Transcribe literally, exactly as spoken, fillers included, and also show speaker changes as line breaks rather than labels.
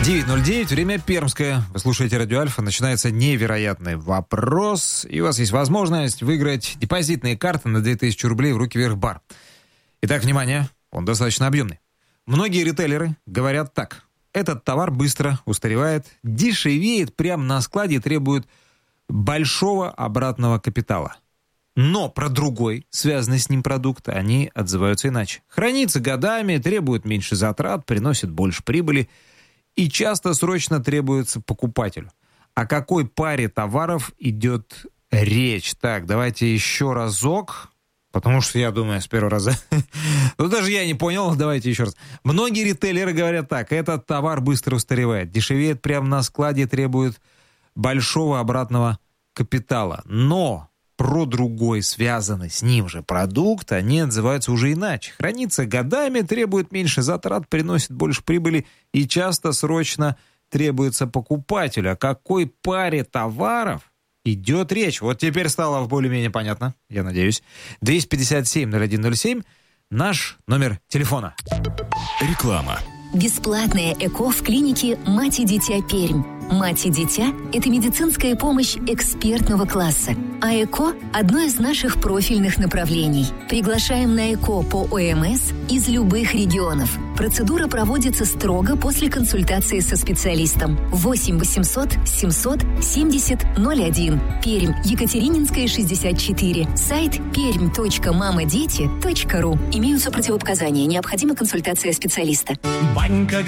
девять ноль девять, время пермское. Вы слушаете Радио Альфа. Начинается невероятный вопрос. И у вас есть возможность выиграть депозитные карты на две тысячи рублей в «Руки вверх бар». Итак, внимание, он достаточно объемный. Многие ритейлеры говорят так. Этот товар быстро устаревает, дешевеет прямо на складе и требует большого обратного капитала. Но про другой, связанный с ним продукт, они отзываются иначе. Хранится годами, требует меньше затрат, приносит больше прибыли и часто срочно требуется покупателю. О какой паре товаров идет речь? Так, давайте еще разок, потому что я думаю, с первого раза... Ну, даже я не понял, давайте еще раз. Многие ритейлеры говорят так. Этот товар быстро устаревает, дешевеет прямо на складе, требует большого обратного капитала. Но про другой, связанный с ним же продукт, они отзываются уже иначе. Хранится годами, требует меньше затрат, приносит больше прибыли и часто срочно требуется покупателю. О какой паре товаров идет речь? Вот теперь стало более-менее понятно, я надеюсь. двести пятьдесят семь ноль один ноль семь наш номер телефона.
Реклама.
Бесплатная ЭКО в клинике «Мать и дитя Пермь». «Мать и дитя» — это медицинская помощь экспертного класса. А ЭКО — одно из наших профильных направлений. Приглашаем на ЭКО по ОМС из любых регионов. Процедура проводится строго после консультации со специалистом. восемь восемьсот семьсот семьдесят ноль один. Пермь, Екатерининская, шестьдесят четыре. Сайт пермь точка мама дети точка ру. Имеются противопоказания. Необходима консультация специалиста.
Банька